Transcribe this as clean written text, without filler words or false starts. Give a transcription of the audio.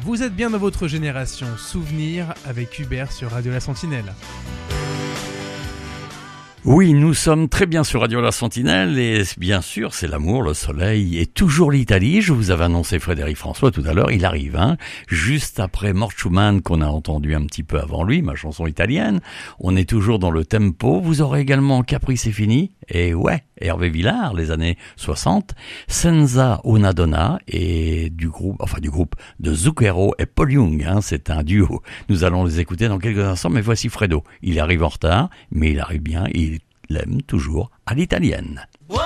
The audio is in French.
Vous êtes bien dans votre génération. Souvenir avec Hubert sur Radio La Sentinelle. Oui, nous sommes très bien sur Radio La Sentinelle et bien sûr, c'est l'amour, le soleil et toujours l'Italie. Je vous avais annoncé Frédéric François tout à l'heure, il arrive, juste après Mort Schumann qu'on a entendu un petit peu avant lui, ma chanson italienne. On est toujours dans le tempo. Vous aurez également Capri c'est fini et Hervé Villard, les années 60, Senza una donna et du groupe de Zucchero et Paul Young, c'est un duo. Nous allons les écouter dans quelques instants, mais voici Fredo. Il arrive en retard, mais il arrive bien, il l'aime toujours à l'italienne. Buon